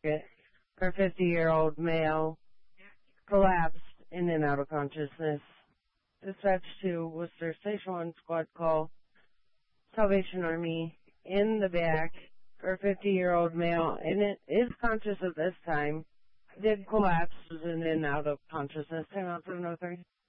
Our 50-year-old male collapsed in and out of consciousness. Dispatch to Worcester Station 1 squad call. Salvation Army in the back. Our 50-year-old male is conscious at this time. Did collapse, was in and out of consciousness. 10-703.